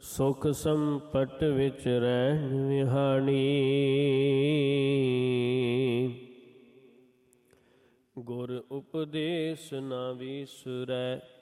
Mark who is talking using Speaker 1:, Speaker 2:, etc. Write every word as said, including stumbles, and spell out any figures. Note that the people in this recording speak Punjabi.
Speaker 1: ਸੁਖ ਸੰਪਟ ਵਿੱਚ ਰਹਿਣ ਵਿਹਾਣੀ। ਗੁਰ ਉਪਦੇਸ਼ ਨਾ ਵਿਸਰੈ